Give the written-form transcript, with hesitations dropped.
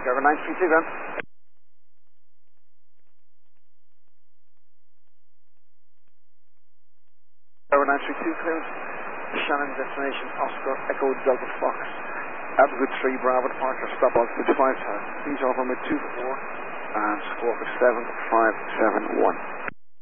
Square 932 then. Square 932 clearance. Shannon destination Oscar Echo Delta Fox. Altitude 3 Bravo departure. Stop altitude 5 tower. Please over mid 24 and score for 7571.